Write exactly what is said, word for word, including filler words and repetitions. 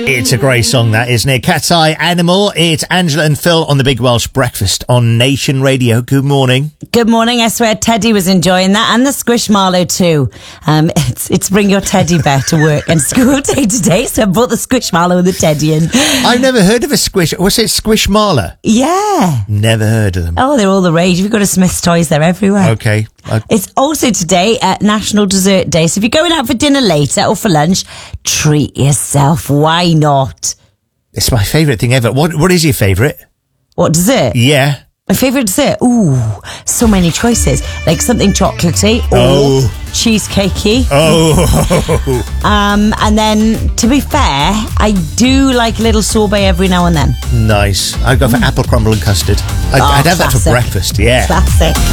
It's a great song, that, isn't it? Cat's Eye Animal. It's Angela and Phil on the Big Welsh Breakfast on Nation Radio. Good morning. Good morning. I swear Teddy was enjoying that, and the Squishmallow too. Um, it's it's bring your teddy bear to work and school day today, so I brought the Squishmallow and the teddy in. I've never heard of a squish. What's it, Squishmallow? Yeah. Never heard of them. Oh, they're all the rage. If you go to Smith's Toys, they're everywhere. Okay. I- It's also today at National Dessert Day, so if you're going out for dinner later or for lunch, treat yourself. Why not? It's my favourite thing ever. What What is your favourite? What dessert? Yeah. My favourite dessert? Ooh, so many choices. Like something chocolatey or Oh. cheesecakey. Oh. Um, and then, to be fair, I do like a little sorbet every now and then. Nice. I'd go for apple crumble and custard. I'd, Oh, I'd have that for classic. breakfast, yeah. Classic.